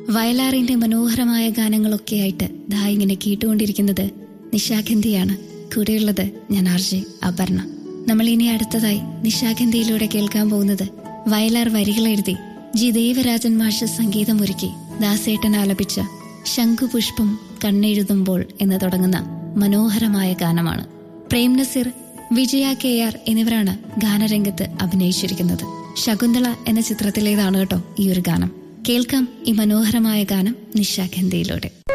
വയലാറിന്റെ മനോഹരമായ ഗാനങ്ങളൊക്കെയായിട്ട് ദാ ഇങ്ങനെ കേട്ടുകൊണ്ടിരിക്കുന്നത് നിശാഗന്ധിയാണ്. കൂടെയുള്ളത് ഞാൻ ആർജെ അപർണ. നമ്മൾ ഇനി അടുത്തതായി നിശാഗന്ധിയിലൂടെ കേൾക്കാൻ പോകുന്നത് വയലാർ വരികളെഴുതി ജി ദേവരാജൻ മാഷ് സംഗീതമൊരുക്കി ദാസേട്ടൻ ആലപിച്ച ശംഖുപുഷ്പം കണ്ണെഴുതുമ്പോൾ എന്ന് തുടങ്ങുന്ന മനോഹരമായ ഗാനമാണ്. പ്രേം നസീർ, വിജയ KR എന്നിവരാണ് ഗാനരംഗത്ത് അഭിനയിച്ചിരിക്കുന്നത്. ശകുന്തള എന്ന ചിത്രത്തിലേതാണ് കേട്ടോ ഈ ഒരു ഗാനം. കേൾക്കാം ഈ മനോഹരമായ ഗാനം നിശാഗന്ധിയിലൂടെ.